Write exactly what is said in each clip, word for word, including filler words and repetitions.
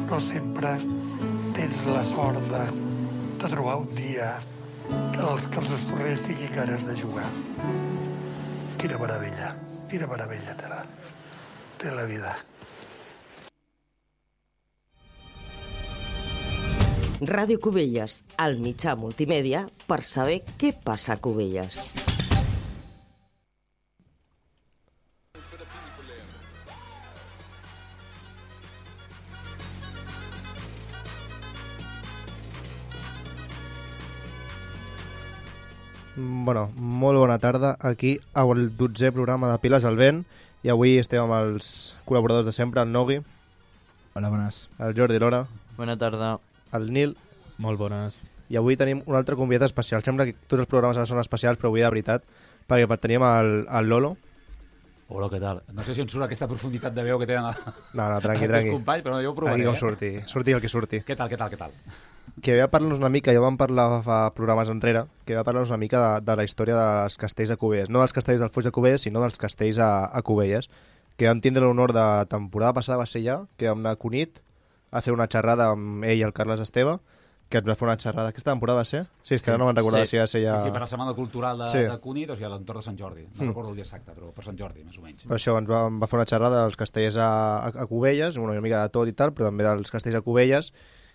no sempre tens la sort de, de trobar un dia que els, que els estornells tinguin ganes de jugar. Quina meravella, quina meravella té la, té la vida. Ràdio Cubelles, el mitjà multimèdia per saber què passa a Cubelles. Bueno, molt bona tarda, aquí al dotzè programa de Piles al Vent, i avui estem amb els col·laboradors de sempre, el Nogui. Hola, bones. El Jordi Lora. Bona tarda. El Nil. Molt bones. I avui tenim un altre convidat especial. Sembla que tots els programes ara són especials, però avui de veritat, perquè tenim el, el Lolo. Hola, què tal? No sé si em surt aquesta profunditat de veu que tenen els no, no, tranqui, tranqui. companys, però no, jo ho provaré. Aquí com eh? surti, surti el que surti. Què tal, què tal, què tal? Que ve a parlar-nos una mica, ja vam parlar fa programes enrere, que ve a parlar-nos una mica de, de la història dels castells a Cubelles. No dels castells del Foix de Cubelles, sinó dels castells a, a Cubelles, que vam tindre l'honor de temporada passada, va ser ja, que vam anar a Cunit a fer una xerrada amb ell i el Carles Esteve, que ens va fer una xerrada. Aquesta temporada va ser? Sí, és que sí, ara no me'n recordava sí. si va ser ja... Sí, sí, per la Setmana Cultural de, sí. de Cunit, o sigui, a l'entorn de Sant Jordi. No mm. recordo el dia exacte, però per Sant Jordi, més o menys. Per això ens va, va fer una xerrada dels castells a, a, a Cubelles, una mica de tot i tal, però també dels castells a Cubelles,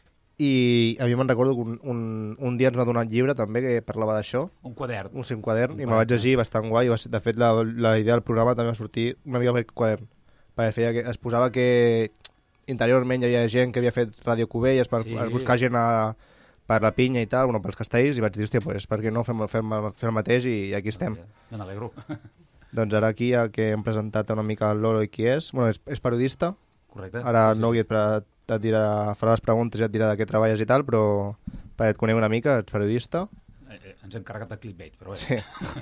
i a mi me'n recordo que un, un, un dia ens va donar un llibre també que parlava d'això. Un quadern. Un, sí, un quadern, un i me'l vaig llegir bastant guai. De fet, la, la idea del programa també va sortir una mica per aquest quadern, perquè feia que, es posava que interiorment hi havia gent que havia fet Ràdio Cubelles per sí. buscar gent a, per la pinya i tal, bueno, pels castells, i vaig dir, hòstia, pues, per què no fem, fem, fem el mateix, i, i aquí estem. Me n'alegro. Doncs ara aquí, ja que hem presentat una mica el Lolo i qui és, bueno, és, és periodista. Correcte. Ara sí, sí. no et, et dirà, farà les preguntes i et dirà de què treballes i tal, però perquè et conec una mica, ets periodista. Eh, eh, ens hem carregat de clickbait, però bé. Sí,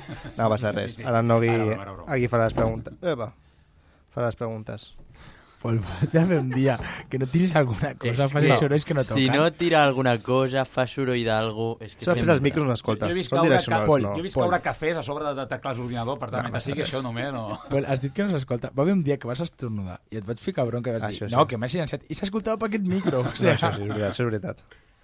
no passa res. Sí, sí, sí. Ara el Nogui aquí farà les preguntes. Epa, farà les preguntes. Pues dame un dia que no tiris alguna cosa, faci sorolls que no toquen. Si no tira alguna cosa, fa soroll d'algú... És que sempre... els micros no escolta. Jo he vist caure, ca... Pol, no. jo he vist caure cafès a sobre de, de teclats d'ordinador, per tant, no, mentre sigui això només no... Pol, has dit que no s'escolta. Va haver un dia que vas estornudar i et vaig ficar bronca i vas ah, dir, sí. no, que m'has silenciat. I s'escoltava per aquest micro. O sigui... no, això sí, és veritat, això és veritat.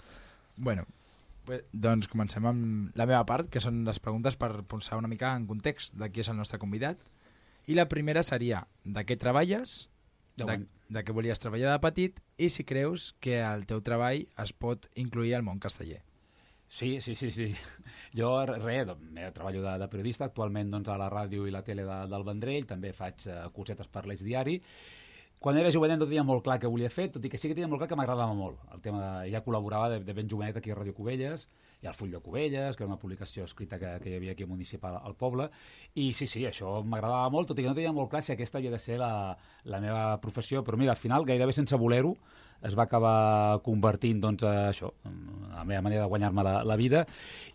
Bueno, pues, doncs comencem amb la meva part, que són les preguntes per posar una mica en context de qui és el nostre convidat. I la primera seria, de què treballes? De, de què volies treballar de petit i si creus que el teu treball es pot incluir al món casteller. Sí, sí, sí, sí. Jo, res, treballo de, de periodista, actualment doncs, a la ràdio i la tele de, del Vendrell, també faig uh, cosetes per l'Eix Diari. Quan era jovenet no tenia molt clar què volia fer, tot i que sí que tenia molt clar que m'agradava molt. El tema de, ja col·laborava de, de ben jovenet aquí a Ràdio Cubelles, i al Full de Cubelles, que era una publicació escrita que, que hi havia aquí municipal al poble, i sí, sí, això m'agradava molt, tot i que no tenia molt clar si aquesta havia de ser la, la meva professió, però mira, al final, gairebé sense voler-ho, es va acabar convertint, doncs, a això, la meva manera de guanyar-me la, la vida,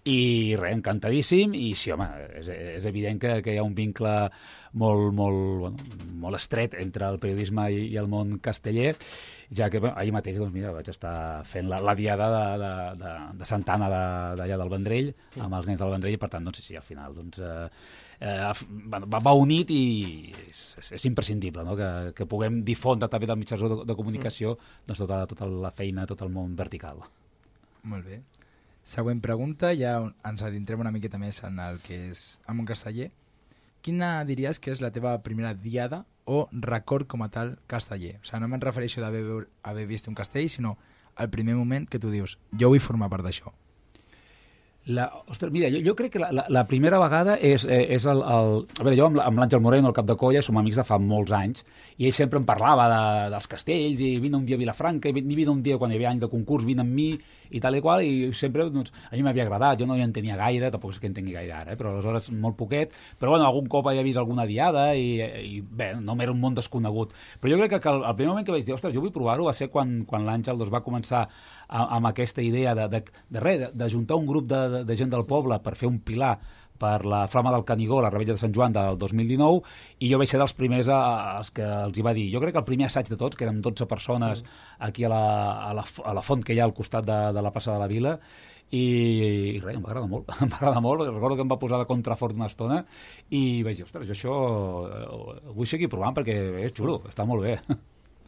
i res, encantadíssim, i sí, home, és, és evident que, que hi ha un vincle molt, molt, bueno, molt estret entre el periodisme i, i el món casteller, ja que bueno, ahir mateix doncs, mira, vaig estar fent la, la diada de, de, de, de Santa Anna d'allà del Vendrell, sí. amb els nens del Vendrell, i per tant, doncs, sí, al final doncs, eh, eh, va, va unit i és, és, és imprescindible, no? que, que puguem difondre també dels mitjans de, de comunicació doncs, tota, tota la feina, tot el món vertical. Molt bé. Següent pregunta, ja ens adentrem una miqueta més en el que és el món casteller. Quina diries que és la teva primera diada o record com a tal casteller? O sigui, no me'n refereixo d'haver haver vist un castell, sinó el primer moment que tu dius, jo vull formar part d'això. La, ostres, mira, jo, jo crec que la, la, la primera vegada és, eh, és el, el... A veure, jo amb, amb l'Àngel Moreno, el cap de colla, som amics de fa molts anys, i ell sempre em parlava de, dels castells, i vine un dia a Vilafranca, i vine un dia quan hi havia any de concurs, vine amb mi, i tal i qual, i sempre, doncs, a mi m'havia agradat, jo no hi entenia gaire, tampoc és que entengui gaire ara, eh, però aleshores molt poquet, però bueno, algun cop havia vist alguna diada, i, i bé, no m'era un món desconegut. Però jo crec que, que el, el primer moment que vaig dir, ostres, jo vull provar-ho, va ser quan, quan l'Àngel doncs, va començar a, amb aquesta idea de, de, de, de, de juntar un grup de, de, de gent del poble per fer un pilar per la Flama del Canigó, la Revetlla de Sant Joan del dos mil dinou, i jo vaig ser dels primers a, a, que els hi va dir. Jo crec que el primer assaig de tots, que érem dotze persones aquí a la, a la, a la font que hi ha al costat de, de la plaça de la Vila, i, i res, em va agradar molt, em va agradar molt, recordo que em va posar de contrafort una estona, i vaig dir, ostres, jo això ho vull seguir provant perquè és xulo, està molt bé.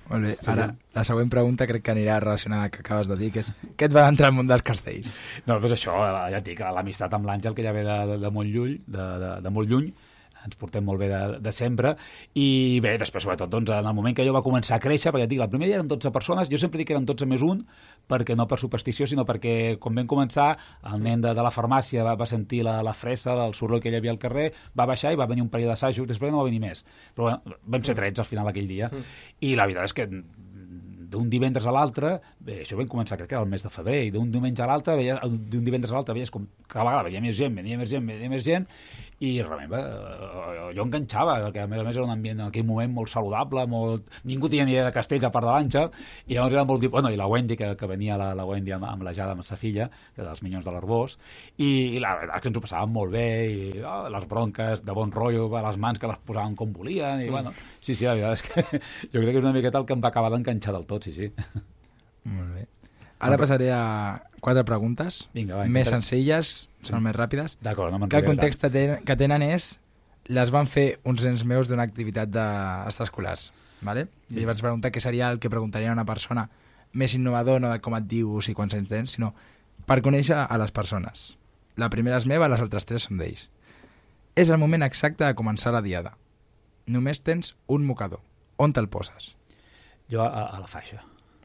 Molt bé, ara la següent pregunta crec que anirà relacionada que acabes de dir, que és què et va entrar al món dels castells? No, doncs això, ja et dic, l'amistat amb l'Àngel, que ja ve de, de, de molt lluny, de, de, de molt lluny, ens portem molt bé de, de sempre, i bé, després, sobretot, doncs, en el moment que jo va començar a créixer, perquè et dic, el primer dia eren dotze persones, jo sempre dic que eren dotze més un, perquè no per superstició, sinó perquè, quan vam començar, el nen de, de la farmàcia va, va sentir la, la fressa, el soroll que hi havia al carrer, va baixar i va venir un parell d'assajos, després no va venir més. Però bueno, vam ser tretze al final aquell dia, i la veritat és que d'un divendres a l'altre, bé, això vam començar crec que era el mes de febrer, i d'un diumenge a l'altre, d'un divendres a l'altre veies com cada vegada venia més gent, venia més gent, venia més gent, i realment va, jo enganxava, perquè a més a més era un ambient en aquell moment molt saludable, molt... ningú tenia ni idea de castells a part de l'Àngel, i llavors era molt... Bueno, i la Wendy, que, que venia la, la Wendy amb, amb la Jada, amb sa filla, que dels Minyons de l'Arbós, i, i la veritat que ens ho passàvem molt bé, i oh, les bronques de bon rotllo, les mans que les posàvem com volien, i mm. bueno, sí, sí, la veritat és que jo crec que és una miqueta el que em va acabar d'enganxar del tot, sí, sí. Molt bé. Ara passaré a quatre preguntes, Vinga, va, més senzilles, són més ràpides. D'acord, no que el context ten, que tenen és les van fer uns nens meus d'una activitat d'extraescolars, ¿vale? I vaig preguntar què seria el que preguntaria a una persona més innovador, no de com et dius i quants anys tens, sinó per conèixer a les persones. La primera és meva, les altres tres són d'ells. És el moment exacte de començar la diada. Només tens un mocador. On te'l poses? Jo a, a la faixa.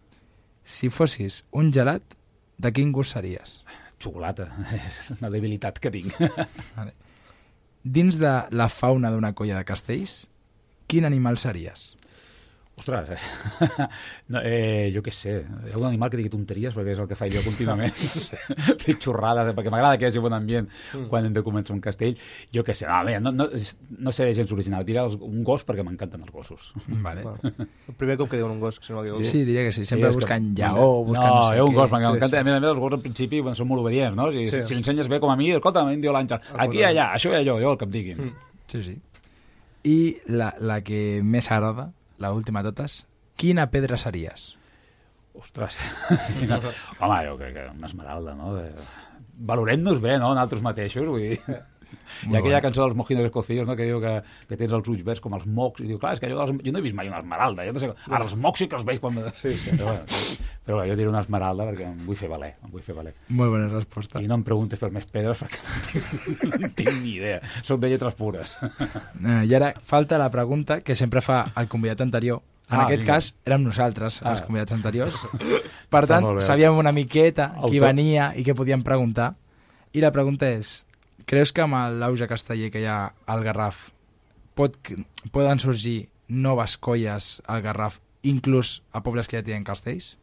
Si fossis un gelat, de quin gust series? Xocolata, és una debilitat que tinc. Vale. Dins de la fauna d'una colla de castells, quin animal series? Ostres, eh? no, eh, jo què sé, hi ha un animal que digui tonteries perquè és el que faig jo contínuament, no sé, dic xorrades, perquè m'agrada que hi hagi bon ambient mm. quan hem de començar un castell, jo què sé, no, no, no, no sé gens original, diré un gos perquè m'encanten els gossos. Vale. Bueno, el primer cop que diuen un gos, si no sí. sí, diria que sí, sempre sí, buscant que... lleó, buscant no, no sé no un què. gos, m'encanta, sí, sí. a més a més els gossos en principi bueno, són molt obedients, no? Si, sí. si l'ensenyes bé com a mi, escolta, em diu l'Àngel, aquí i allà, això i allò, jo el que em diguin. Mm. Sí, sí. I la, la que més agrada, la última de totes, quina pedra series? Ostres. Home, jo crec que una esmeralda, no? Valorem-nos bé, no?, nosaltres mateixos, vull dir... Hi ha aquella cançó dels mojinos escocillos, no?, que diu que, que tens els ulls verds com els mocs, i diu, clar, és que jo, jo no he vist mai una esmeralda, jo no sé... Ara, els mocs sí que els veig quan... Sí, sí. Però, bueno, però bé, jo diré una esmeralda perquè em vull fer valer, em vull fer valer. Molt bona resposta. I no em preguntes per més pedres perquè no tinc, no tinc ni idea. Soc de lletres pures. I ara falta la pregunta que sempre fa el convidat anterior. En ah, aquest vinga. cas érem nosaltres, ah. els convidats anteriors. Per tant, sabíem una miqueta qui venia i què podíem preguntar. I la pregunta és, creus que amb l'auge casteller que hi ha al Garraf pot, poden sorgir noves colles al Garraf, inclús a pobles que ja tenen castells?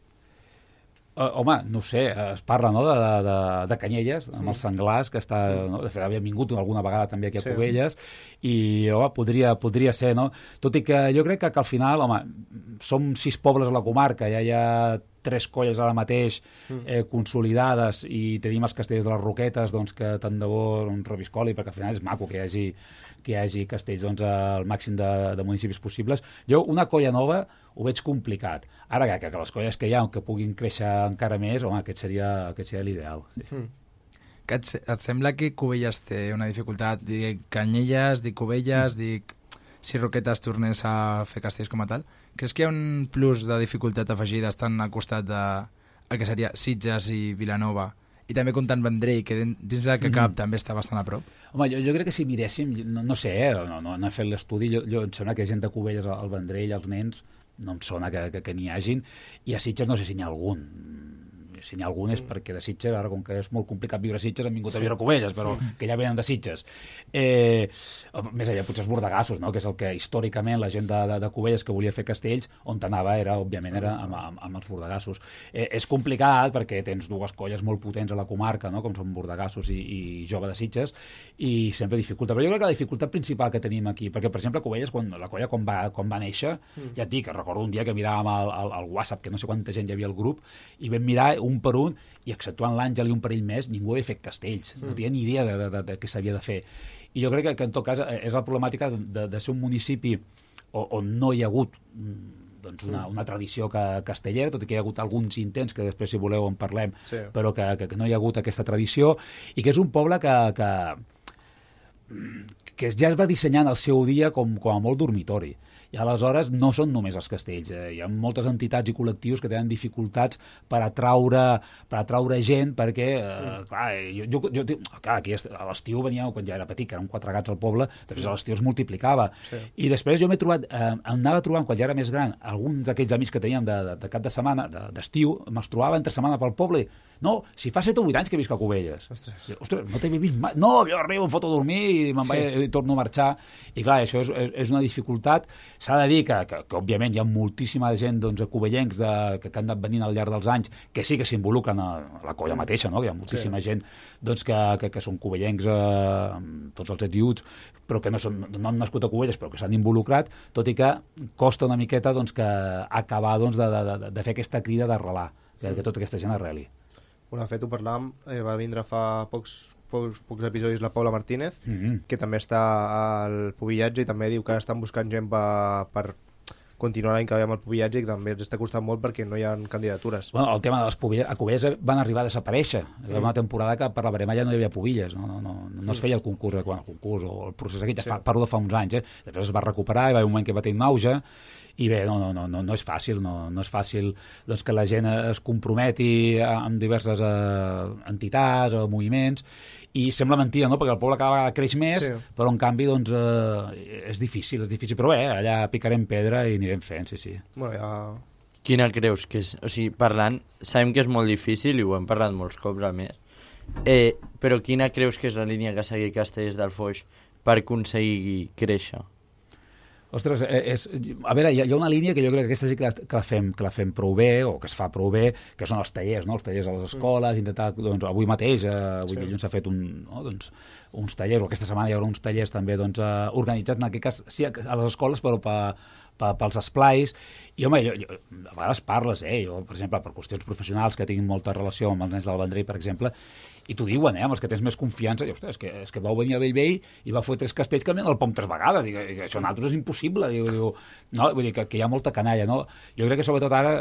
Uh, home, no ho sé, es parla no, de, de, de Canyelles, amb els senglars, que està, no? De fet, havia vingut alguna vegada també aquí a sí. Cubelles, i home, podria, podria ser, no? Tot i que jo crec que, que al final, home, som sis pobles a la comarca, ja hi ha tres colles ara mateix eh, consolidades, i tenim els castells de les Roquetes, doncs, que tant de bo un reviscoli, perquè al final és maco que hi hagi, que hi hagi castells doncs, al màxim de, de municipis possibles. Jo, una colla nova, ho veig complicat. Ara que, que les colles que hi ha, que puguin créixer encara més, home, aquest seria, aquest seria l'ideal. Sí. Mm. Que et, et sembla que Cubelles té una dificultat? Dic Canyelles, dic Cubelles, mm. dic si Roquetes tornés a fer castells com a tal. Creus que hi ha un plus de dificultat afegida estant al costat de el que seria Sitges i Vilanova, i també comptant Vendrell, que dins del que cap mm. també està bastant a prop? Home, jo, jo crec que si miréssim, no, no sé, eh, no, no, no he fet l'estudi, jo, jo em sembla que gent de Cubelles al Vendrell, els nens, no em sona que, que, que n'hi hagin, i a Sitges no sé si n'hi ha algun. Si n'hi ha algun és perquè de Sitges, ara com que és molt complicat viure a Sitges, han vingut a viure a Cubelles, però que ja venen de Sitges. Eh, més allà, potser els bordegassos, no? Que és el que històricament la gent de, de, de Cubelles que volia fer castells, on t'anava, era, òbviament, era amb, amb, amb els bordegassos. Eh, és complicat perquè tens dues colles molt potents a la comarca, no? Com són bordegassos i, i Jove de Sitges, i sempre dificulta. Però jo crec que la dificultat principal que tenim aquí, perquè, per exemple, Cubelles, quan, la colla quan va, quan va néixer, mm. ja et dic, recordo un dia que miràvem el, el, el WhatsApp, que no sé quanta gent hi havia al grup, i vam mirar un per un, i exceptuant l'Àngel i un parell més, ningú havia fet castells, mm. no tenia ni idea de, de, de, de què s'havia de fer. I jo crec que, que en tot cas és la problemàtica de, de ser un municipi on no hi ha hagut doncs una, una tradició que, castellera, tot i que hi ha hagut alguns intents, que després, si voleu, en parlem, sí. però que, que, que no hi ha hagut aquesta tradició, i que és un poble que, que, que ja es va dissenyar en el seu dia com, com a molt dormitori. I aleshores no són només els castells, eh? Hi ha moltes entitats i col·lectius que tenen dificultats per atraure, per atraure gent, perquè, eh, clar, jo, jo, jo, clar, aquí a l'estiu venia, quan ja era petit, que eren quatre gats al poble, després a l'estiu es multiplicava. Sí. I després jo m'he trobat, eh, anava trobant, quan ja era més gran, alguns d'aquells amics que teníem de, de, de cap de setmana, d'estiu, de, me'ls trobava entre setmana pel poble. No, si fa set o vuit anys que visc a Cubelles. Ostres, Ostres no t'he vist mai. No, jo arribo, em foto a dormir i me'n vaig sí. i torno a marxar. I clar, això és, és, és una dificultat. S'ha de dir que, que, que òbviament, hi ha moltíssima gent doncs, cubellencs de, que, que han anat venint al llarg dels anys, que sí que s'involucren a la colla mateixa, no? Hi ha moltíssima sí. gent doncs, que, que, que són cubellencs, eh, tots els ets i uts, però que no, són, no han nascut a Cubelles, però que s'han involucrat, tot i que costa una miqueta doncs, que acabar doncs, de, de, de, de fer aquesta crida d'arrelar, que, que tota aquesta gent arreli. Bueno, de fet, ho parlàvem, eh, va vindre fa pocs, pocs, pocs episodis la Paula Martínez, mm-hmm. que també està al Pubillatge i també diu que estan buscant gent pa, per continuar l'any que ve amb el Pubillatge i que també ens està costant molt perquè no hi ha candidatures. Bueno, el tema de les Pubilles, a Cubelles van arribar a desaparèixer. Hi va una temporada que per la Verema ja no hi havia Pubilles, no, no, no, no es feia el concurs, quan el concurs o el procés aquí, ja fa, parlo de fa uns anys, eh? Després es va recuperar i va haver un moment que va tenir un auge. I bé, no, no, no, no és fàcil, no, no és fàcil doncs, que la gent es comprometi amb diverses eh, entitats o moviments, i sembla mentida, no?, perquè el poble cada vegada creix més, sí. però en canvi doncs, eh, és difícil, és difícil, però bé, allà picarem pedra i anirem fent, sí, sí. Bueno, ja... Quina creus que és? O sigui, parlant, sabem que és molt difícil i ho hem parlat molts cops a més, eh, però quina creus que és la línia que seguir Castellers del Foix per aconseguir créixer? Ostres, és, a veure, hi ha una línia que jo crec que aquesta sí que la, que la, fem, que la fem prou bé, o que es fa prou bé, que són els tallers, no? Els tallers a les escoles, intentar, doncs, avui mateix, eh, avui sí. dilluns s'ha fet un, no? doncs, uns tallers, o aquesta setmana hi haurà uns tallers també doncs, eh, organitzats, en aquest cas, sí, a les escoles, però per, per, pels esplais, i home, jo, jo, a vegades parles, eh, jo, per exemple, per qüestions professionals que tinguin molta relació amb els nens del Vendrell, per exemple, i t'ho diuen, eh, amb els que tens més confiança, i, ostres, és que, és que vau venir a Bellvei i vau fer tres castells canviant el pom tres vegades, i, i això en altres és impossible, diu, diu, no, vull dir que, que hi ha molta canalla, no? Jo crec que sobretot ara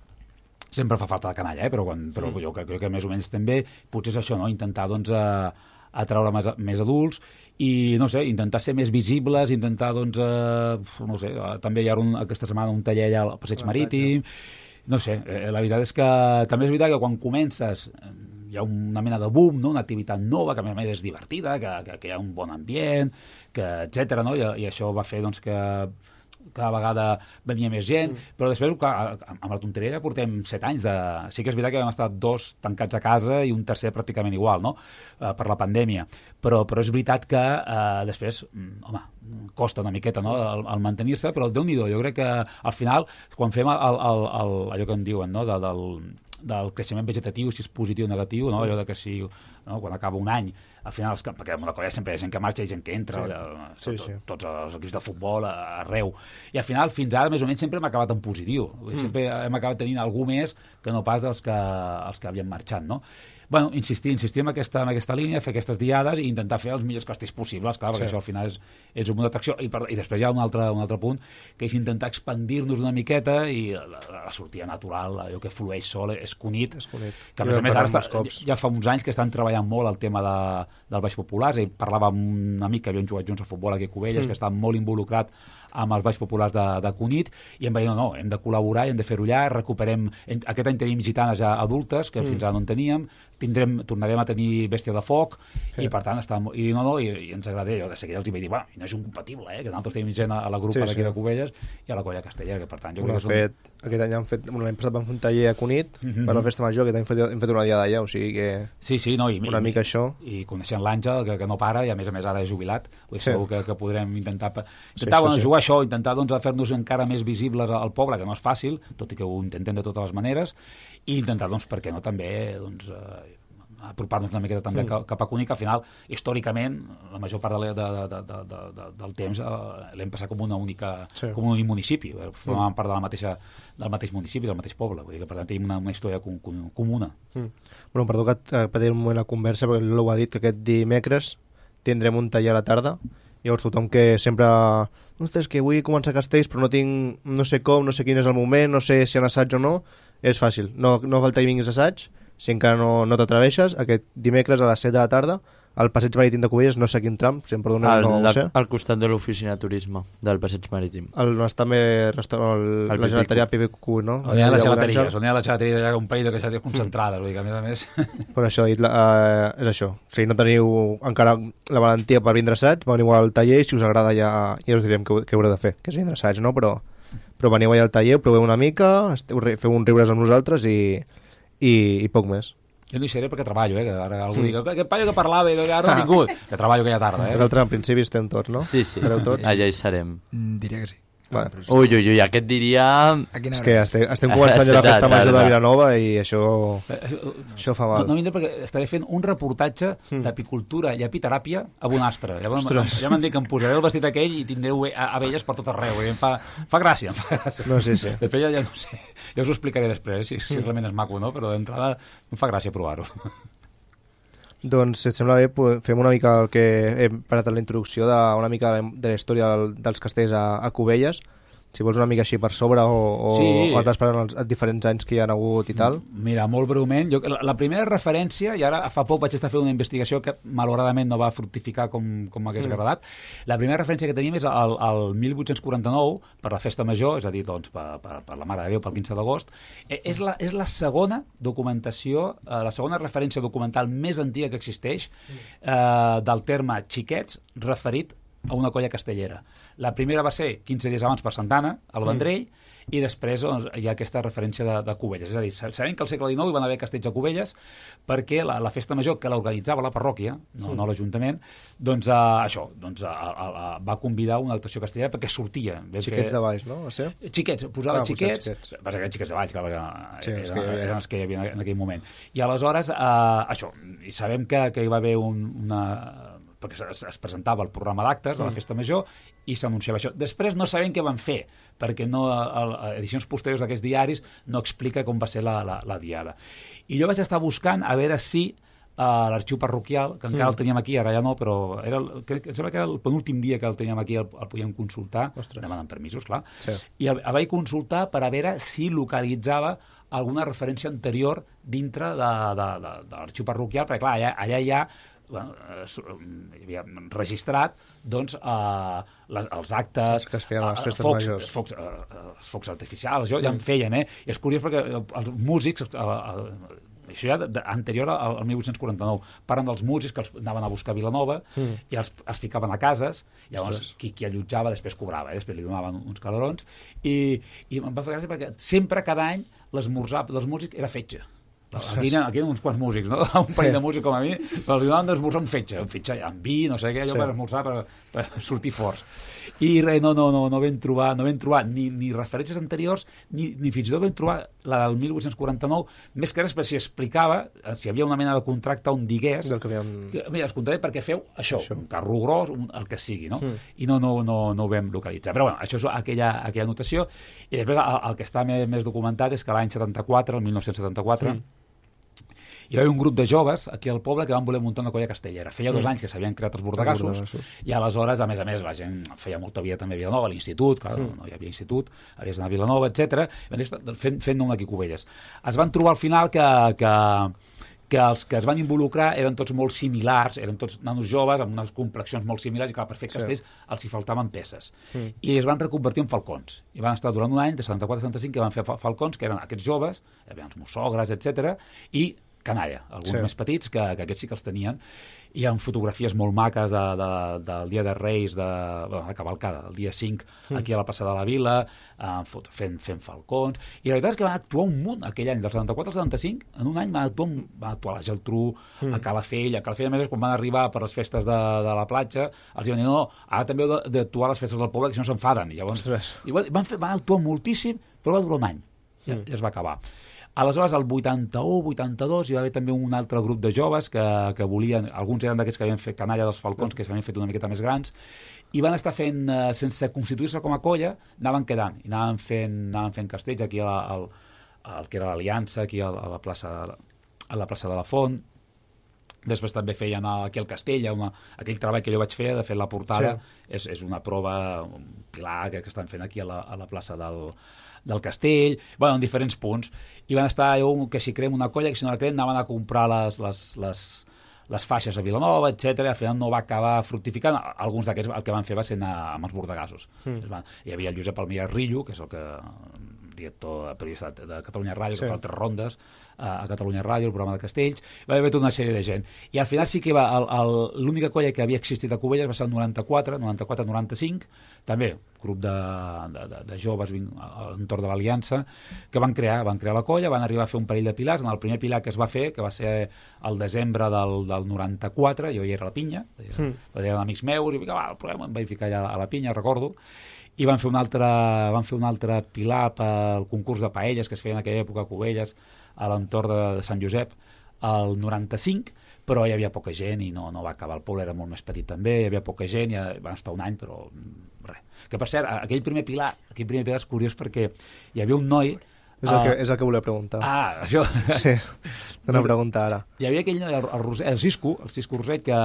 sempre fa falta de canalla, eh, però, quan, però mm. jo crec que més o menys també, potser és això, no?, intentar, doncs, a, atraure més, més adults i, no sé, intentar ser més visibles, intentar, doncs, eh, no sé, també hi ha un, aquesta setmana un taller allà al Passeig Marítim, no sé, eh, la veritat és que també és veritat que quan comences hi ha una mena de boom, no? Una activitat nova, que a més és divertida, que, que, que hi ha un bon ambient, que etcètera, no? I, i això va fer doncs, que cada vegada venia més gent, mm. però després amb la tonteria ja portem set anys de... Sí que és veritat que vam estar dos tancats a casa i un tercer pràcticament igual, no?, uh, per la pandèmia, però, però és veritat que uh, després, home, costa una miqueta, no?, el, el mantenir-se, però Déu-n'hi-do, jo crec que al final, quan fem el, el, el, allò que en diuen, no?, de, del, del creixement vegetatiu, si és positiu o negatiu, no?, allò de que si, no?, quan acaba un any, al final, perquè amb la colla sempre hi ha gent que marxa i gent que entra, sí. Allà, sí, sí. Tot, tots els equips de futbol arreu, i al final fins ara més o menys sempre hem acabat en positiu, mm. sempre hem acabat tenint algú més que no pas dels que, els que havien marxat, no? Bueno, insistir, insistir en aquesta, en aquesta línia, fer aquestes diades i intentar fer els millors castells possibles, clar, perquè sí. Això al final és, és un punt d'atracció. I, per, I després hi ha un altre, un altre punt, que és intentar expandir-nos una miqueta i la, la sortida natural, allò que flueix sol, és Cunit, és Cunit. Que a més a més ara està, ja fa uns anys que estan treballant molt el tema de, del Baix Popular, i parlava amb un amic que havien jugat junts a futbol aquí a Cubelles, mm. que està molt involucrat amb els Baix Populars de, de Cunit, i em va dir, no, no, hem de col·laborar, hem de fer-ho allà, recuperem, aquest any tenim gitanes ja adultes, que mm. fins ara no en teníem, tindrem, tornarem a tenir Bèstia de Foc, sí. I per tant, està, i, no, no, i, i ens agrada, jo de seguida els hi vaig dir, bueno, no és incompatible, eh, que nosaltres tenim gent a, a la grupa sí, d'aquí sí. de Cubelles i a la colla castellera, que per tant, jo bueno, crec que és un... fet, aquest any han fet, bueno, l'any passat vam fer un taller a Cunit, mm-hmm. per la festa major, aquest any hem fet, hem fet una diada allà, o sigui que sí, sí, no, i, una i, mica això. I coneixent l'Àngel, que, que no para, i a més a més ara és jubilat, sí. Segur que, que podrem intentar, intentar sí, bueno, sí. jugar això, intentar doncs, fer-nos encara més visibles al poble, que no és fàcil, tot i que ho intentem de totes les maneres, i intentar, doncs, per què no, també, doncs, eh, apropar-nos una miqueta també mm. cap a Cunit, que al final, històricament, la major part de, de, de, de, de, de, del temps eh, l'hem passat com una única, sí. com un únic municipi, formàvem mm. part de la mateixa, del mateix municipi, del mateix poble, vull dir que per tant tenim una, una història com, com, comuna. Mm. Bueno, perdó que et patiré un moment la conversa, perquè l'ho ha dit que aquest dimecres tindrem un taller a la tarda, llavors tothom que sempre... Ostres, que vull començar castells, però no tinc... No sé com, no sé quin és el moment, no sé si han assaig o no, és fàcil. No, no falta que vinguis assaig, si encara no, no t'atreveixes, aquest dimecres a les set de la tarda, al Passeig Marítim de Cubelles, no sé quin tram, si em perdoneu, Al, no ho sé. al costat de l'oficina de turisme del Passeig Marítim. El, on està també restaurant, el, El la gelateria Pipicu, no? On hi ha les Allà a gelateries, on hi ha les gelateries, hi ha un parell de gelateries concentrades, vull dir que a més a més... Però això, dit, uh, és això. Si no teniu encara la valentia per vindre assaig, veniu al taller i si us agrada ja, ja us direm què, què haureu de fer, que és vindre assaig, no? Però, però veniu allà al taller, proveu una mica, esteu, feu un riures amb nosaltres i, i, i poc més. Jo no hi seré perquè treballo, eh? Que ara algú digui, aquest paio que parlava i que ara no ha vingut. Que treballo aquella tarda, eh? Nosaltres en principi estem tots, no? Sí, sí, Estareu tots? allà hi serem. Mm, diria que sí. Vale. Ui, ui, ui, aquest diria... A quina És hora que és? estem, estem començant ja la Tarda, festa major de tarda. Vilanova i això, això fa No, mal. no vindré perquè estaré fent un reportatge d'apicultura i apiteràpia a Bonastre. Llavors, Ostres. ja m'han dit que em posaré el vestit aquell i tindreu a- abelles per tot arreu. I em fa, fa gràcia, em fa gràcia. No, sí, sí. Després ja, ja no sé, ja us ho explicaré després, si, si realment és maco o no, però d'entrada em fa gràcia provar-ho. Doncs, si et sembla bé, pu- fem una mica el que hem parat en la introducció de, una mica de la història del, dels castells a, a Cubelles. Si vols una mica així per sobre o, o, Sí. o et vas parant els, els diferents anys que hi ha hagut i tal. Mira, molt breument, jo, la, la primera referència, i ara fa poc vaig estar fent una investigació que malauradament no va fructificar com, com m'hagués mm. agradat, la primera referència que tenim és el, el mil vuit-cents quaranta-nou, per la festa major, és a dir, doncs, per, per, per la Mare de Déu, pel quinze d'agost. Eh, és, la, és la segona documentació, eh, la segona referència documental més antiga que existeix eh, del terme xiquets referit a una colla castellera. La primera va ser quinze dies abans per Santa Anna, al Vendrell, mm. i després doncs, hi ha aquesta referència de, de Cubelles. És a dir, sabem que al segle dinou hi van haver castells a Cubelles perquè la, la festa major que l'organitzava la parròquia, no, mm. no l'Ajuntament, doncs uh, això, doncs, uh, uh, uh, va convidar una actuació castellera perquè sortia. Vam Xiquets fer... de baix, no? Va ser? Xiquets, posava Ah, xiquets, xiquets. va ser xiquets de Valls, clar, Sí, que és eren, que hi havia- eren els que hi havia en aquell moment. I aleshores, uh, això, i sabem que, que hi va haver un, una perquè es, es presentava el programa d'actes de la festa major i s'anunciava això. Després no sabem què van fer, perquè no, a, a edicions posteriors d'aquests diaris no explica com va ser la, la, la diada. I jo vaig estar buscant a veure si a l'arxiu parroquial, que encara mm. el teníem aquí, ara ja no, però era el, crec, em sembla que era el penúltim dia que el teníem aquí, el, el podíem consultar, Ostres. demanant permisos, clar, Sí. i el, el vaig consultar per a veure si localitzava alguna referència anterior dintre de, de, de, de l'arxiu parroquial, perquè clar, allà, allà hi ha bueno, eh, su- hi havia registrat doncs, eh, les, els actes, Els que es feien a les eh, festes focs, majors. focs, eh, els focs artificials, jo ja en feien, eh? I és curiós perquè els músics, eh, eh, això ja de, de, anterior al, al mil vuit-cents quaranta-nou, parlen dels músics que els anaven a buscar a Vilanova mm. i els, els ficaven a cases, llavors Ostres. qui, qui allotjava després cobrava, eh? Després li donaven uns calarons, i, i em va fer gràcia perquè sempre, cada any, l'esmorzar dels músics era fetge. Aquí hi ha, aquí hi ha uns quants músics, no? Un parell de músics com a mi, però li donaven d'esmorzar un fetge, un fetge amb vi, no sé què, allò Sí. per esmorzar, per, per sortir forts. I res, no, no, no, no vam trobar, no vam trobar ni, ni referències anteriors, ni, ni fins i tot vam trobar la del mil vuit-cents quaranta-nou, més que res per si explicava, eh, si hi havia una mena de contracte on digués, Del que havíem... que, mira, es contracte perquè feu això, Això. un carro gros, un, el que sigui, no? Mm. I no, no, no, no ho vam localitzar. Però bueno, això és aquella, aquella anotació. I després el, el que està més, més documentat és que l'any setanta-quatre, el mil nou-cents setanta-quatre, Mm. hi va haver un grup de joves aquí al poble que van voler muntar una colla castellera. Feia dos Mm. anys que s'havien creat els bordegassos, bordegassos. i aleshores, a més a més, la gent feia molta via també a Vilanova, a l'institut, clar, Mm. no hi havia institut, havies d'anar a Vilanova, etcètera. Fent, fent un aquí a Cubelles. Es van trobar al final que, que, que els que es van involucrar eren tots molt similars, eren tots nanos joves amb unes complexions molt similars i clar, per fer Sí. castells els hi faltaven peces. Mm. I es van reconvertir en falcons. I van estar durant un any, de setanta-quatre a setanta-cinc, que van fer fa- falcons, que eren aquests joves, hi havia els mossogres, etcètera, i canalla, alguns Sí. més petits, que, que aquests sí que els tenien. Hi ha fotografies molt maques de, de, del dia de Reis, de, bueno, de cavalcada, el dia cinc, Mm. aquí a la plaça de la Vila, eh, fot- fent, fent falcons. I la veritat és que van actuar un munt aquell any, del setanta-quatre al setanta-cinc, en un any van actuar, un- van actuar a la Geltrú, Mm. a Calafell. A Calafell, a més, quan van arribar per les festes de, de la platja, els van dir, no, ara també heu de- d'actuar a les festes del poble, que si no s'enfaden. I llavors, Ostres. i van, van, fer, van actuar moltíssim, però va durar un any. Ja, Mm. ja es va acabar. Aleshores, el vuitanta-u vuitanta-dos hi va haver també un altre grup de joves que, que volien, alguns eren d'aquests que havien fet canalla dels falcons, que s'havien fet una miqueta més grans, i van estar fent, eh, sense constituir-se com a colla, anaven quedant, i anaven fent, anaven fent castells aquí a la, al, al que era l'Aliança, aquí a, a, la plaça, a la plaça de la Font. Després també feien aquí al castell, una, aquell treball que jo vaig fer, de fer la portada, Sí. és, és una prova, un pilar que, que estan fent aquí a la, a la plaça del, del castell, bueno, en diferents punts, i van estar un, que si creem una colla, que si no la creem anaven a comprar les, les, les, les faixes a Vilanova, etcètera. Al final no va acabar fructificant. Alguns d'aquests el que van fer va ser anar amb els bordegassos. Mm. Van, hi havia el Josep Almira Rillo, que és el que director periodista de Catalunya Ràdio, sí. que fa altres rondes a, a Catalunya Ràdio, el programa de Castells, va haver tota una sèrie de gent. I al final sí que va, l'única colla que havia existit a Cubelles va ser el noranta-quatre, noranta-quatre noranta-cinc, també grup de, de, de, de joves a l'entorn de l'Aliança, que van crear, van crear la colla, van arribar a fer un parell de pilars. En el primer pilar que es va fer, que va ser el desembre del, del noranta-quatre, jo hi era a la pinya, mm. eren amics meus, i va, el problema, em vaig ficar allà a la pinya, recordo, i van fer un altre, van fer un altre pilar pel concurs de paelles que es feia en aquella època a Cubelles, a l'entorn de, de Sant Josep, el noranta-cinc, però hi havia poca gent i no, no va acabar. El poble era molt més petit també, hi havia poca gent, ja van estar un any, però res. Que per cert, aquell primer pilar, aquell primer pilar és curiós perquè hi havia un noi... És el, que, és el que volia preguntar. Ah, això... Sí, t'anava a preguntar ara. Hi havia aquell noi, el, el, Roset, el Cisco, el Cisco Roset, que...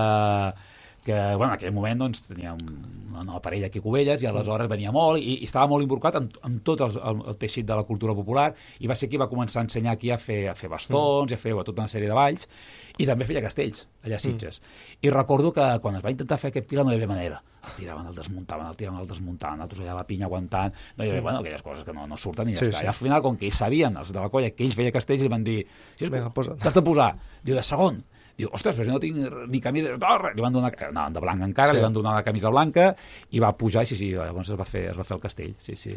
que bueno, en aquell moment doncs, tenia una nova parella aquí a Cubelles i aleshores venia molt i, i estava molt involucrat amb, amb tot el, el, el teixit de la cultura popular i va ser qui va començar a ensenyar aquí a fer, a fer bastons mm. i a fer a tota una sèrie de balls i també feia castells allà a Sitges. Mm. I recordo que quan es va intentar fer aquest pilar no hi havia manera. El tiraven, el desmuntaven, el tiraven, el desmuntaven, nosaltres allà a la pinya aguantant, no hi havia, mm. bueno, aquelles coses que no, no surten i ja sí, està. Sí. I al final, com que ells sabien, els de la colla, que ells feia castells, li van dir, si t'has de posar? Diu, de segon. Diu, ostres, però no tinc ni camisa... Oh, li van donar... No, de blanc encara, sí. Li van donar una camisa blanca i va pujar i sí, sí, llavors es va fer, es va fer el castell. Sí, sí.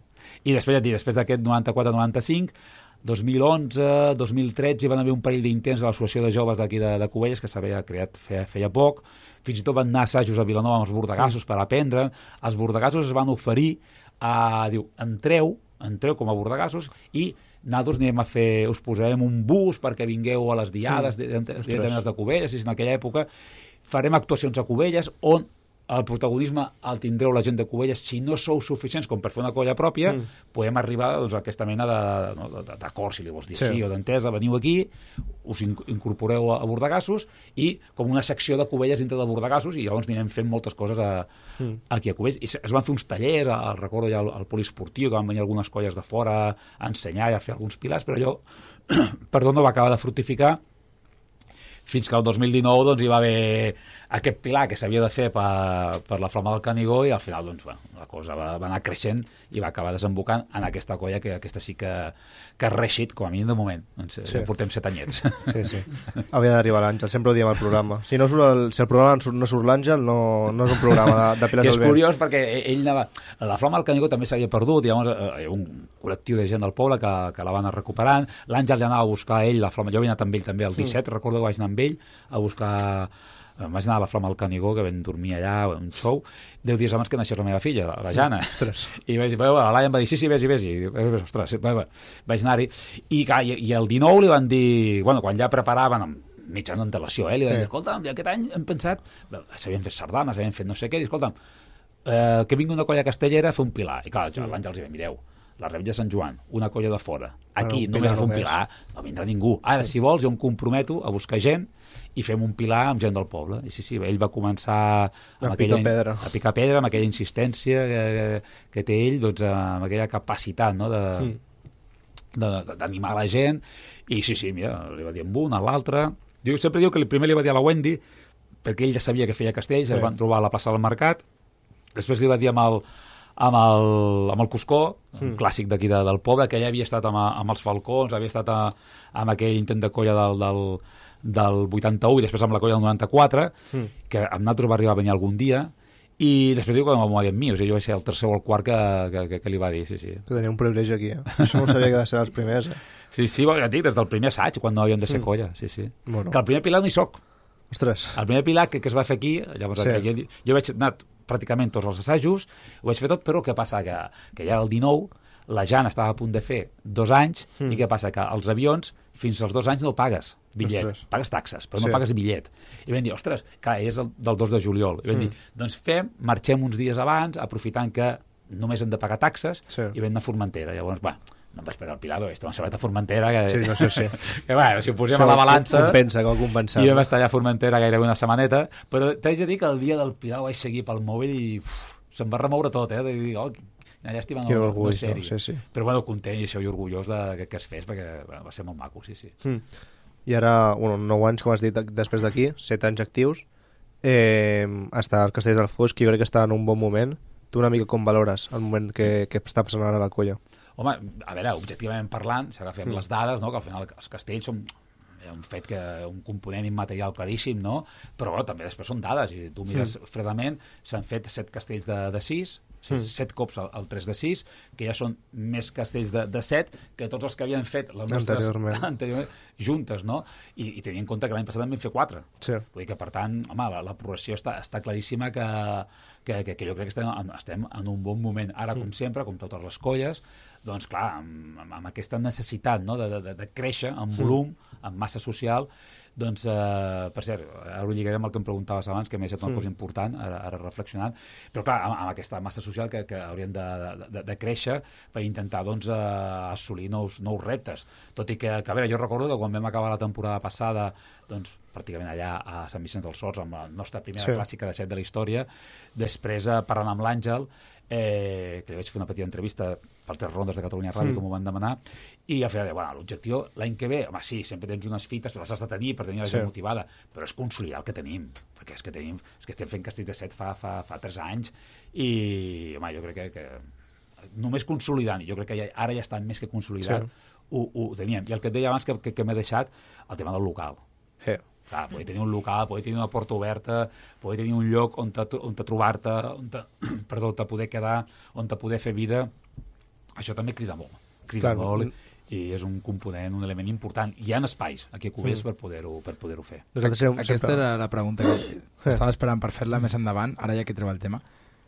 I després, ja et dic, després d'aquest noranta-quatre noranta-cinc, dos mil onze, dos mil tretze hi van haver un parell d'intents a l'Associació de Joves d'aquí de, de Cubelles, que s'havia creat feia, feia poc. Fins i tot van anar assajos a Vilanova amb els bordegassos sí. per aprendre. Els bordegassos es van oferir a... Diu, entreu, entreu com a bordegassos i nosaltres anem a fer, us posarem un bus perquè vingueu a les diades sí. directament de Cubelles, i en aquella època farem actuacions a Cubelles on el protagonisme el tindreu la gent de Cubelles. Si no sou suficients com per fer una colla pròpia, mm. podem arribar doncs, a aquesta mena d'acord, si li vols dir sí. així, o d'entesa. Veniu aquí, us incorporeu a Bordegassos i com una secció de Cubelles dintre de Bordegassos i llavors anirem fent moltes coses a, mm. aquí a Cubelles. I es van fer uns tallers, el recordo ja al, al poliesportiu, que van venir algunes colles de fora a ensenyar i a fer alguns pilars, però allò, perdó, no va acabar de fructificar fins que el dos mil dinou doncs, hi va haver aquest pilar que s'havia de fer per, per la Flama del Canigó i al final doncs, bueno, la cosa va, va anar creixent i va acabar desembocant en aquesta colla que aquesta sí que, que ha reixit, com a mínim de moment. Doncs, sí. Portem set anyets. Sí, sí. Havia d'arribar l'Àngel, sempre ho diem al programa. Si, no surt el, si el programa no surt l'Àngel, no, no és un programa de, de Pilars del Vent. És curiós perquè ell anava... La Flama del Canigó també s'havia perdut, llavors hi ha un col·lectiu de gent del poble que, que la va anar recuperant. L'Àngel ja anava a buscar ell, la Flama... Jo havia anat amb ell també el disset, mm. recordo que vaig anar amb ell a buscar... Vaig anar a la Flama del Canigó, que vam dormir allà, un show, deu dies abans que naixés la meva filla, la Jana. I vaig dir, la Laia em va dir, sí, sí, vés-hi, vés-hi. Ostres, vaig anar-hi. I, i, I el dinou li van dir, bueno, quan ja preparaven, amb mitjana antelació, eh, li van dir, escolta'm, aquest any hem pensat, s'havien fet sardanes, s'havien fet no sé què, i escolta'm, eh, que vingui una colla castellera a fer un pilar. I clar, jo, l'Àngel els hi va, mireu, la Rebella de Sant Joan, una colla de fora. Aquí bueno, només a fer un pilar, no vindrà ningú. Ara, si vols, jo em comprometo a buscar gent i fem un pilar amb gent del poble. I sí, sí, ell va començar amb a, aquella, picar pedra. a picar pedra, amb aquella insistència que, que té ell, doncs, amb aquella capacitat, no?, de, mm. d'animar la gent. I sí, sí, mira, li va dir amb un, a l'altre. Diu, sempre diu que primer li va dir a la Wendy, perquè ell ja sabia que feia castells, sí. Es van trobar a la plaça del Mercat. Després li va dir amb el, amb el, amb el Cuscó, mm. un clàssic d'aquí de, del poble, que ja havia estat amb, amb els Falcons, havia estat a, amb aquell intent de colla del... del del vuitanta-u i després amb la colla del noranta-quatre, mm. que amb nosaltres va arribar a venir algun dia, i després diu que m'ho va dir amb mi, o sigui, jo vaig ser el tercer o el quart que, que, que, que li va dir, sí, sí. Que tenia un privilegi aquí, eh? Això no sabia que va ser dels primers, eh? Sí, sí, ja et dic, des del primer assaig, quan no havien de ser mm. colla, sí, sí. Bueno. Que el primer pilar no hi soc. Ostres. El primer pilar que, que es va fer aquí, llavors sí. jo, jo vaig anar pràcticament tots els assajos, ho vaig fer tot, però què passa? Que, que ja era el dinou, la Jana estava a punt de fer dos anys, mm. i què passa? Que els avions, fins als dos anys no pagues bitllet, ostres. Pagues taxes, però sí. no pagues bitllet. I vam dir, ostres, clar, és el, del dos de juliol. I vam mm. dir, doncs fem, marxem uns dies abans, aprofitant que només hem de pagar taxes, sí. i vam anar a Formentera. Llavors, va, no em vaig pagar el Pilar, perquè estava a Formentera, que, sí, no sé, sí. que bueno, si ho posem sí, a la balança... Compensa, com compensar. I vam estar allà a Formentera gairebé una setmaneta, però t'haig de dir que el dia del Pilar vaig seguir pel mòbil i uf, se'm va remoure tot, eh? De dir, oh, una llàstima Quin no, orgull, no ser-hi. sí, sí. Però bueno, content i això i orgullós de, que, que es fes, perquè bueno, va ser molt maco, sí, sí. Mm. I ara, bueno, nou anys, com has dit, després d'aquí, set anys actius, eh, està al Castells del Foix, que jo crec que està en un bon moment. Tu una mica com valores el moment que, que està passant ara a la colla? Home, a veure, objectivament parlant, si agafem Mm. les dades, no?, que al final els castells són un fet que un component immaterial claríssim, no? Però bueno, també després són dades, i tu mires mm. fredament, s'han fet set castells de, de sis, mm. set cops el, el tres de sis, que ja són més castells de, de set que tots els que havien fet les nostres anteriorment, anteriorment juntes, no? I, i tenint en compte que l'any passat en vam fer quatre. Sí. Vull dir que, per tant, home, la, la progressió està, està claríssima que, que, que, que jo crec que estem, estem en un bon moment. Ara, mm. com sempre, com totes les colles, doncs clar, amb, amb aquesta necessitat, no?, de, de, de créixer en volum, mm. en massa social, doncs, eh, per cert, ara ho lligarem al que em preguntaves abans, que m'ha estat una mm. cosa important, ara, ara reflexionant, però clar, amb, amb aquesta massa social que, que hauríem de, de, de créixer per intentar, doncs, eh, assolir nous, nous reptes. Tot i que, que, a veure, jo recordo que quan vam acabar la temporada passada, doncs, pràcticament allà a Sant Vicenç dels Horts, amb la nostra primera sí. clàssica de set de la història, després, eh, parlant amb l'Àngel, eh, que li vaig fer una petita entrevista per tres rondes de Catalunya Ràdio, mm. com ho van demanar, i al final, bueno, l'objectiu l'any que ve, home, sí, sempre tens unes fites, però les has de tenir per tenir la gent sí. motivada, però és consolidar el que tenim, perquè és que tenim, és que estem fent castells de set fa, fa, fa tres anys, i, home, jo crec que, que només consolidant, jo crec que ja, ara ja està més que consolidat, sí. ho, ho teníem. I el que et deia abans, que, que, que m'he deixat, el tema del local. Sí. Clar, poder tenir un local, poder tenir una porta oberta, poder tenir un lloc on te, on te trobar-te, on te, perdó, te poder quedar, on te poder fer vida, això també crida molt. Crida Clar, molt i és un component, un element important. Hi ha espais aquí a Cubells mm. per poder-ho per poder-ho fer. Aquesta sempre... era la pregunta que estava esperant per fer-la més endavant, ara ja que treu el tema.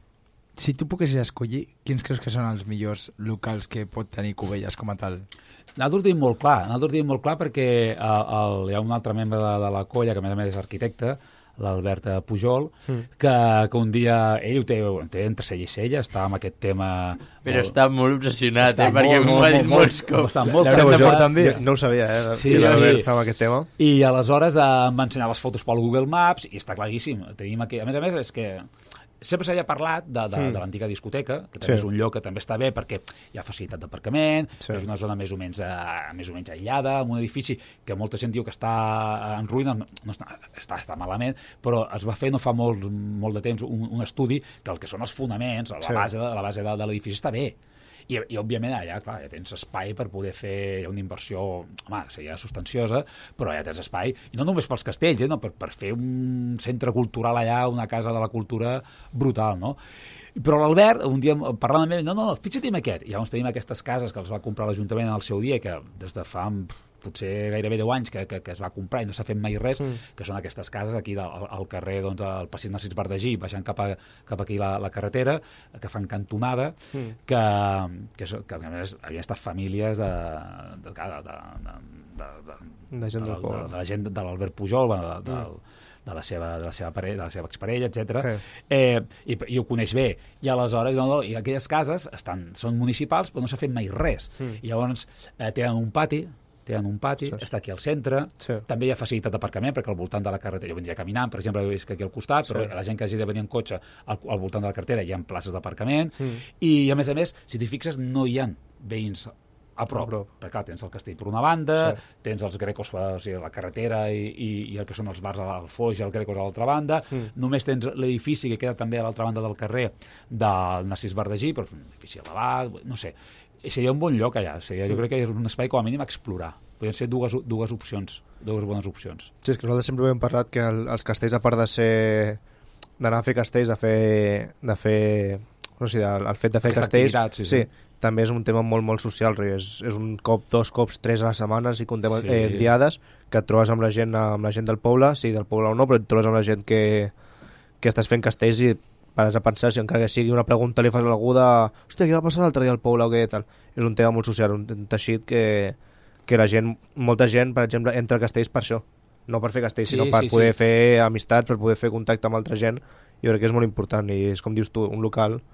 Si tu poguessis escollir, quins creus que són els millors locals que pot tenir Cubelles com a tal? Nosaltres diem molt clar, nosaltres diem molt clar perquè el, el, hi ha un altre membre de, de la colla, que a més a més és arquitecte, l'Albert Pujol, mm. que, que un dia ell ho té, ho té entre cella i cella, està amb aquest tema... Però molt... està molt obsessionat, està eh, perquè m'ho ha dit molts cops. Està molt obsessionat. No ho sabia, eh, sí, que l'Albert sí. estava amb aquest tema. I aleshores eh, em va ensenyar les fotos pel Google Maps i està claríssim. Tenim aquí... A més a més, és que sempre s'havia parlat de, de, mm. de l'antiga discoteca, que també sí. és un lloc que també està bé perquè hi ha facilitat d'aparcament, sí. és una zona més o menys, uh, més o menys aïllada, amb un edifici que molta gent diu que està en ruïna, no, no està, està, està malament, però es va fer no fa molt, molt de temps un, un estudi que el que són els fonaments, la sí. base, la base de, de l'edifici està bé. I, i òbviament allà, clar, ja tens espai per poder fer una inversió, home, seria substanciosa, però ja tens espai, i no només pels castells, eh, no, per, per fer un centre cultural allà, una casa de la cultura brutal, no? Però l'Albert, un dia parlant amb ell, no, no, fixa't en aquest. I llavors tenim aquestes cases que els va comprar l'Ajuntament en el seu dia, que des de fa potser gairebé deu anys que, que, que es va comprar i no s'ha fet mai res, mm. que són aquestes cases aquí al, al carrer, doncs, al passeig Narcís Bardagí, baixant cap, a, cap aquí la, la carretera, que fan cantonada, mm. que, que, que a més havien estat famílies de, de, de, de, de, de, de, de, gent de, de, de la gent de l'Albert Pujol, de, de, mm. de la seva, de la seva parella, de la seva exparella, etcètera. Sí. Eh, i, i ho coneix bé. I aleshores, no, no, i aquelles cases estan, són municipals, però no s'ha fet mai res. Mm. I llavors eh, tenen un pati, tenen un pati, sí. està aquí al centre, sí. també hi ha facilitat d'aparcament, perquè al voltant de la carretera, jo vindria caminant, per exemple, és que aquí al costat, sí. però la gent que hagi de venir en cotxe al, al voltant de la carretera hi ha places d'aparcament, mm. i a més a més, si t'hi fixes, no hi ha veïns a prop, a prop. Perquè clar, tens el castell per una banda, sí. tens els Grecos, o sigui, la carretera i, i, i el que són els bars al Foix i el Grecos a l'altra banda, mm. només tens l'edifici que queda també a l'altra banda del carrer del Narcís Bardagí, però és un edifici elevat, no sé. I seria un bon lloc allà, seria, jo crec que és un espai com a mínim a explorar. Podrien ser dues, dues opcions, dues bones opcions. Sí, és que nosaltres sempre hem parlat que el, els castells, a part de ser d'anar a fer castells, de fer, de fer no sé, el, el fet de fer Aquesta castells, sí, sí. sí, també és un tema molt, molt social, és, és un cop, dos cops, tres a la setmana, si contem sí. eh, diades, que et trobes amb la gent, amb la gent del poble, sí, del poble o no, però et trobes amb la gent que, que estàs fent castells i pares a pensar, si encara que sigui una pregunta li fas a algú de hòstia, què va passar l'altre dia al poble o què tal. És un tema molt social, un, un teixit que, que la gent, molta gent, per exemple, entra a castells per això, no per fer castells, sí, sinó per sí, poder sí. fer amistats, per poder fer contacte amb altra gent. Jo crec que és molt important i és com dius tu, un local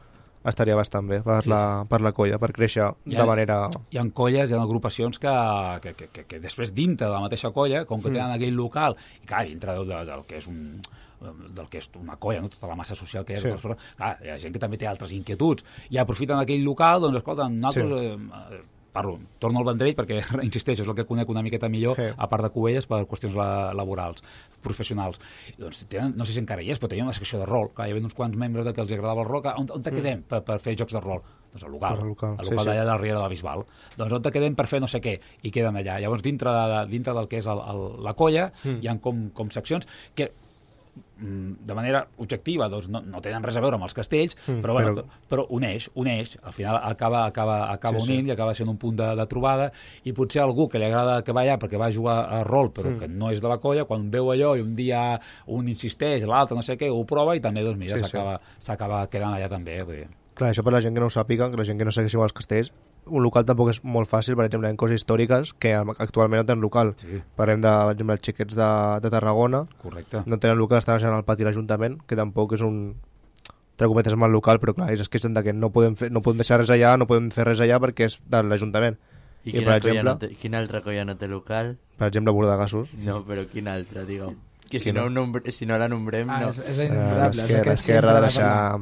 estaria bastant bé per, Sí. la, per la colla, per créixer Hi ha- de manera... Hi ha colles, hi ha agrupacions que, que, que, que, que després dintre de la mateixa colla, com que tenen aquell local, i clar, dintre del, del que és un del que és una colla, no? Tota la massa social que hi ha, Sí. sí. Clar, hi ha gent que també té altres inquietuds i aprofiten aquell local, doncs escolta, nosaltres Sí. eh, parlo, torno al Vendrell perquè, insisteixo, és el que conec una miqueta millor, Sí. a part de Cubelles, per qüestions la, laborals, professionals. I, doncs, tenen, no sé si encara hi és, però tenien una secció de rol. Clar, hi havia uns quants membres de que els agradava el rol. Clar, on, on te quedem per, per fer jocs de rol? Doncs al local, Pues al local, al sí, local sí. d'allà de la Riera de la Bisbal. Doncs on te quedem per fer no sé què? I queden allà. Llavors, dintre, de, dintre del que és el, el, la colla, mm. hi ha com, com seccions que de manera objectiva doncs no, no tenen res a veure amb els castells, mm, però, bueno, però... però uneix, uneix, al final acaba, acaba, acaba Sí, unint sí. i acaba sent un punt de, de trobada, i potser algú que li agrada que va allà perquè va jugar a rol però Mm. que no és de la colla, quan veu allò i un dia un insisteix, l'altre no sé què, ho prova i també doncs mira, Sí, sí. s'acaba s'acaba quedant allà també. Vull dir. Clar, això per la gent que no ho sàpiga, que la gent que no segueixi amb els castells, un local tampoc és molt fàcil, per exemple, en coses històriques que actualment no tenen local. Sí, Parlem de, per exemple, els xiquets de, de Tarragona, correcte. no tenen local, estan deixant al pati de l'Ajuntament, que tampoc és un, entre cometes, mal local, però clar, ells es queixen de que no podem, fer, no podem deixar res allà, no podem fer res allà perquè és de l'Ajuntament. I, I, quina, per colla exemple, no té, quina altra colla no té local? per exemple, Bordegassos. No, però quina altra, digue'm. Que si Quina? no, nombre, si no la nombrem, Ah, no. és, és Eh, innombrable. és L'esquerra el que l'esquerra de sempre deixar parla.